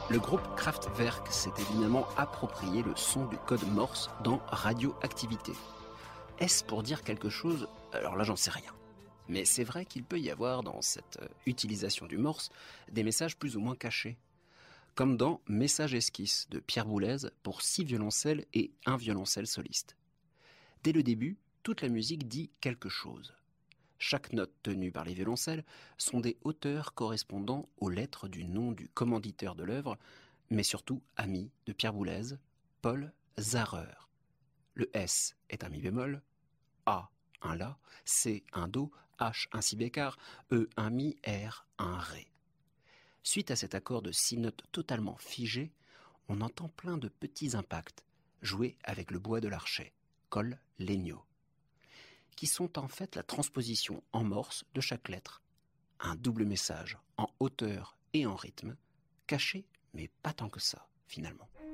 Le groupe Kraftwerk s'est évidemment approprié le son du code Morse dans Radioactivité. Est-ce pour dire quelque chose ? Alors là, j'en sais rien. Mais c'est vrai qu'il peut y avoir dans cette utilisation du Morse des messages plus ou moins cachés. Comme dans Message esquisse de Pierre Boulez pour 6 violoncelles et 1 violoncelle soliste. Dès le début, toute la musique dit quelque chose. Chaque note tenue par les violoncelles sont des hauteurs correspondant aux lettres du nom du commanditeur de l'œuvre, mais surtout ami de Pierre Boulez, Paul Zarreur. Le S est un mi bémol, A un La, C un Do, H un si bécard, E un mi, R un Ré. Suite à cet accord de 6 notes totalement figées, on entend plein de petits impacts, joués avec le bois de l'archet, col legno, qui sont en fait la transposition en morse de chaque lettre. Un double message en hauteur et en rythme, caché mais pas tant que ça, finalement.